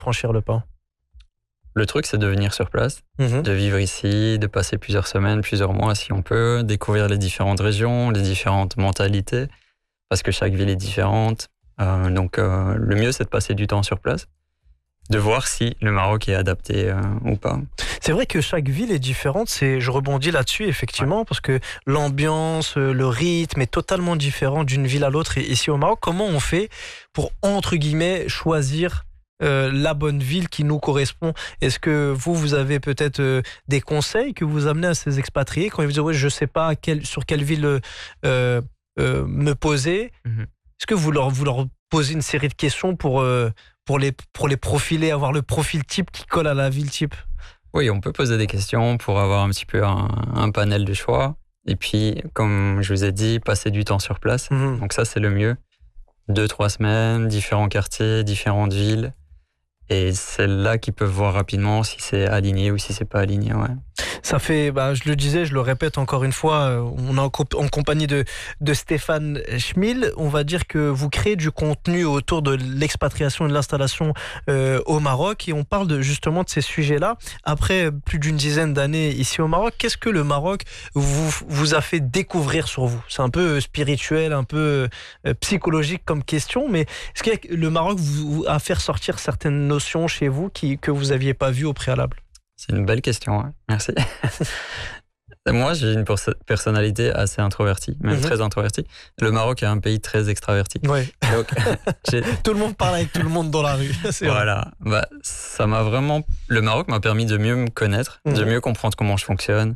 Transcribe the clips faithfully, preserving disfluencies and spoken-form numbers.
franchir le pas? Le truc, c'est de venir sur place, Mmh. de vivre ici, de passer plusieurs semaines, plusieurs mois si on peut, découvrir les différentes régions, les différentes mentalités, parce que chaque ville est différente. Euh, donc euh, le mieux, c'est de passer du temps sur place, de voir si le Maroc est adapté euh, ou pas. C'est vrai que chaque ville est différente. C'est, je rebondis là-dessus effectivement, ouais. Parce que l'ambiance, le rythme est totalement différent d'une ville à l'autre. Et ici au Maroc, comment on fait pour entre guillemets choisir euh, la bonne ville qui nous correspond? Est-ce que vous, vous avez peut-être euh, des conseils que vous amenez à ces expatriés quand ils vous disent ouais, je sais pas quelle, sur quelle ville euh, euh, me poser? Mm-hmm. Est-ce que vous leur, vous leur posez une série de questions pour euh, pour les pour les profiler, avoir le profil type qui colle à la ville type? Oui, on peut poser des questions pour avoir un petit peu un, un panel de choix. Et puis, comme je vous ai dit, passer du temps sur place. Mmh. Donc ça, c'est le mieux. Deux, trois semaines, différents quartiers, différentes villes. Et c'est là qu'ils peuvent voir rapidement si c'est aligné ou si c'est pas aligné. Ouais. Ça fait, bah, je le disais, je le répète encore une fois, on est en, comp- en compagnie de, de Stéphane Schmil. On va dire que vous créez du contenu autour de l'expatriation et de l'installation euh, au Maroc, et on parle de, justement de ces sujets-là. Après plus d'une dizaine d'années ici au Maroc, qu'est-ce que le Maroc vous, vous a fait découvrir sur vous? C'est un peu spirituel, un peu euh, psychologique comme question, mais est-ce que le Maroc vous a fait ressortir certaines notions chez vous qui, que vous n'aviez pas vues au préalable? C'est une belle question, hein. Merci. Moi, j'ai une personnalité assez introvertie, même mmh. très introvertie. Le Maroc est un pays très extraverti. Ouais. Donc, tout le monde parle avec tout le monde dans la rue. C'est voilà. Bah, ça m'a vraiment. Le Maroc m'a permis de mieux me connaître, mmh. de mieux comprendre comment je fonctionne.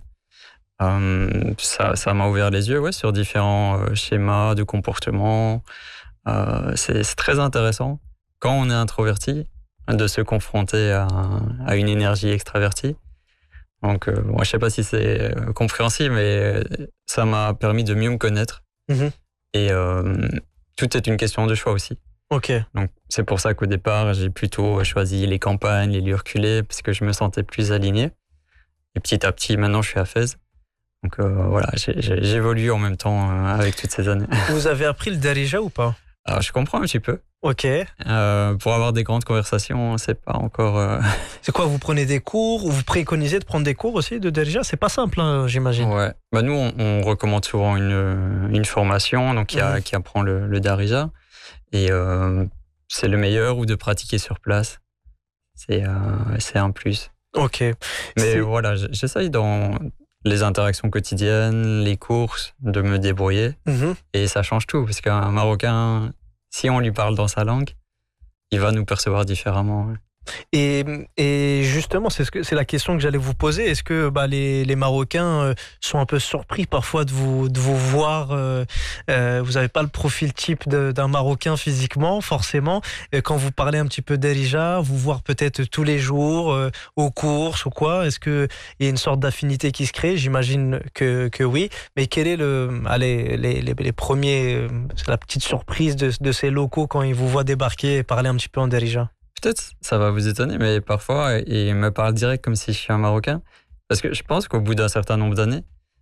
Euh, ça, ça m'a ouvert les yeux, ouais, sur différents euh, schémas de comportement. Euh, c'est, c'est très intéressant quand on est introverti de se confronter à, à une énergie extravertie. Donc, euh, moi, je sais pas si c'est euh, compréhensible, mais ça m'a permis de mieux me connaître. Mmh. Et euh, tout est une question de choix aussi. Ok. Donc, c'est pour ça qu'au départ, j'ai plutôt choisi les campagnes, les lieux reculés, parce que je me sentais plus aligné. Et petit à petit, maintenant, je suis à Fès. Donc, euh, voilà, j'ai, j'ai, j'évolue en même temps euh, avec toutes ces années. Vous avez appris le Darija ou pas? Alors, je comprends un petit peu. Ok. Euh, pour avoir des grandes conversations, c'est pas encore. Euh... C'est quoi, vous prenez des cours ou vous préconisez de prendre des cours aussi de Darija? C'est pas simple, hein, j'imagine. Ouais. Bah nous, on, on recommande souvent une, une formation, donc qui, a, mmh. qui apprend le, le Darija, et euh, c'est le meilleur, ou de pratiquer sur place. C'est euh, c'est un plus. Ok. Mais c'est... voilà, j'essaye dans les interactions quotidiennes, les courses, de me débrouiller, mmh. et ça change tout, parce qu'un Marocain, si on lui parle dans sa langue, il va nous percevoir différemment. Ouais. Et, et justement, c'est, ce que, c'est la question que j'allais vous poser. Est-ce que bah, les, les Marocains euh, sont un peu surpris parfois de vous, de vous voir euh, euh, vous n'avez pas le profil type de, d'un Marocain physiquement, forcément. Et quand vous parlez un petit peu d'Darija, vous voir peut-être tous les jours euh, aux courses ou quoi? Est-ce qu'il y a une sorte d'affinité qui se crée? J'imagine que, que oui. Mais quel est le, allez, les, les, les premiers, c'est la petite surprise de, de ces locaux quand ils vous voient débarquer et parler un petit peu en Darija? Peut-être ça va vous étonner, mais parfois, ils me parlent direct comme si je suis un Marocain. Parce que je pense qu'au bout d'un certain nombre d'années,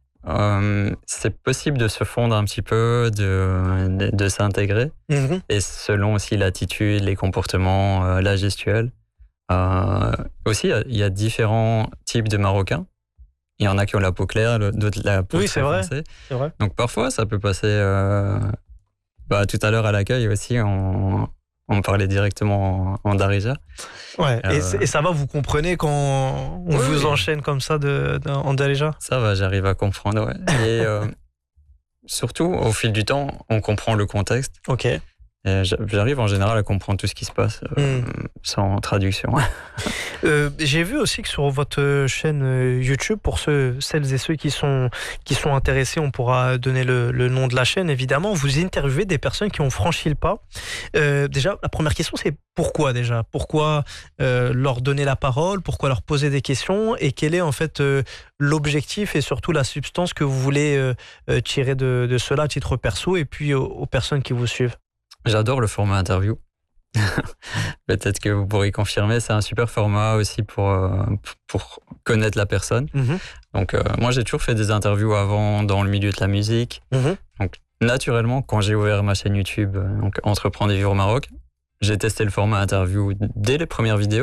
euh, c'est possible de se fondre un petit peu, de, de, de s'intégrer. Mmh. Et selon aussi l'attitude, les comportements, euh, la gestuelle. Euh, aussi, il y a différents types de Marocains. Il y en a qui ont la peau claire, d'autres la peau oui, très c'est vrai, foncée. c'est vrai. Donc parfois, ça peut passer... Euh, bah, tout à l'heure à l'accueil aussi, on... On me parlait directement en, en Darija. Ouais, euh... et, et ça va, vous comprenez quand on oui, vous oui. enchaîne comme ça de, de, en Darija? Ça va, j'arrive à comprendre, ouais. Et euh, surtout, au fil du temps, on comprend le contexte. Ok. Et j'arrive en général à comprendre tout ce qui se passe euh, mm. sans traduction. euh, j'ai vu aussi que sur votre chaîne YouTube, pour ceux, celles et ceux qui sont, qui sont intéressés, on pourra donner le, le nom de la chaîne, évidemment. Vous interviewez des personnes qui ont franchi le pas. Euh, déjà, la première question, c'est pourquoi déjà? Pourquoi euh, leur donner la parole? Pourquoi leur poser des questions? Et quel est en fait euh, l'objectif et surtout la substance que vous voulez euh, tirer de, de cela à titre perso et puis aux, aux personnes qui vous suivent? J'adore le format interview. Peut-être que vous pourrez confirmer, c'est un super format aussi pour, euh, pour connaître la personne. Mm-hmm. Donc, euh, moi, j'ai toujours fait des interviews avant dans le milieu de la musique. Mm-hmm. Donc, naturellement, quand j'ai ouvert ma chaîne YouTube, donc Entreprendre et vivre au Maroc, j'ai testé le format interview dès les premières vidéos.